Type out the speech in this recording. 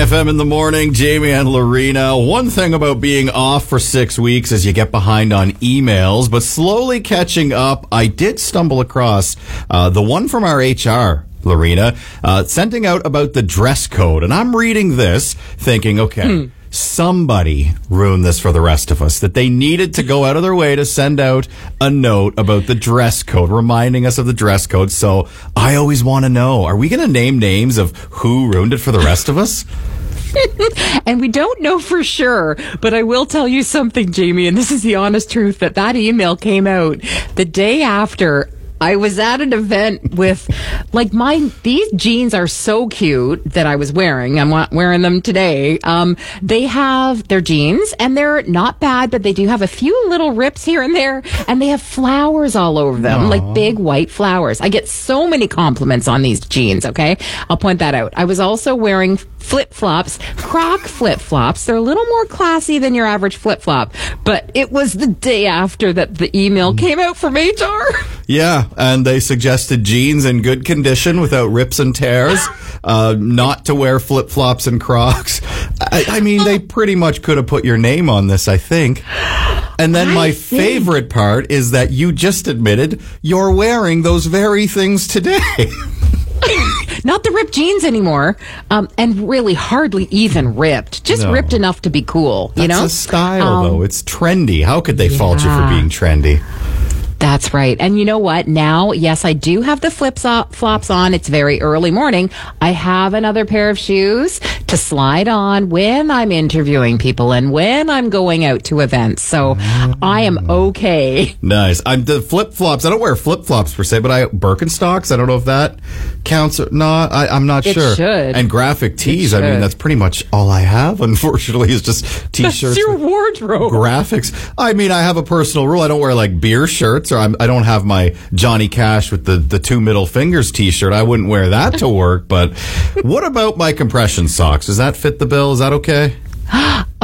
FM in the morning, Jamie and Lorena. One thing about being off for 6 weeks is you get behind on emails, but slowly catching up, I did stumble across the one from our HR, Lorena, sending out about the dress code. And I'm reading this thinking, okay, somebody ruined this for the rest of us, that they needed to go out of their way to send out a note about the dress code, reminding us of the dress code. So I always want to know, are we going to name names of who ruined it for the rest of us? And we don't know for sure, but I will tell you something, Jamie, and this is the honest truth, that email came out the day after I was at an event with, these jeans are so cute that I was wearing. I'm wearing them today. They're jeans and they're not bad, but they do have a few little rips here and there, and they have flowers all over them, Aww. like big white flowers. I get so many compliments on these jeans, okay? I'll point that out. I was also wearing flip-flops, Croc flip-flops. They're a little more classy than your average flip-flop, but it was the day after that the email came out from HR. Yeah, and they suggested jeans in good condition without rips and tears, not to wear flip-flops and Crocs. I mean, they pretty much could have put your name on this, I think. And then my favorite part is that you just admitted you're wearing those very things today. Not the ripped jeans anymore, and really hardly even ripped. Just ripped enough to be cool, you know? That's a style, though. It's trendy. How could they fault you for being trendy? That's right. And you know what? Now, yes, I do have the flops on. It's very early morning. I have another pair of shoes to slide on when I'm interviewing people and when I'm going out to events. So I am okay. Nice. The flip-flops, I don't wear flip-flops per se, but Birkenstocks, I don't know if that counts or not. I'm not sure. It should. And graphic tees, I mean, that's pretty much all I have, unfortunately, is just T-shirts. That's your wardrobe. Graphics. I mean, I have a personal rule. I don't wear, beer shirts, or I don't have my Johnny Cash with the two middle fingers T-shirt. I wouldn't wear that to work, but what about my compression socks? Does that fit the bill? Is that okay?